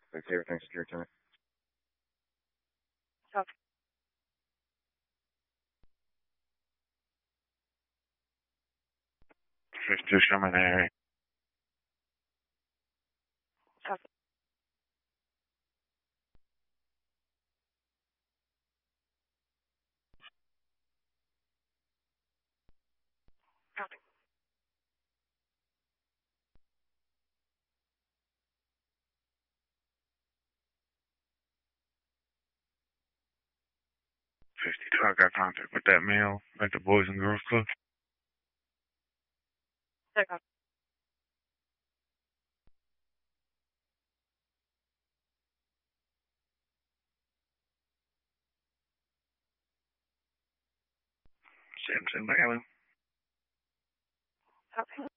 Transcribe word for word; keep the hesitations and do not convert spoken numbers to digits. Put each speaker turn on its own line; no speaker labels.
Like everything's secure tonight.
Copy.
fifty-two, show me the area.
Copy. Copy.
fifty-two, I got contact with that male at the Boys and Girls Club.
Yeah, copy.
Samson Valley.
Copy.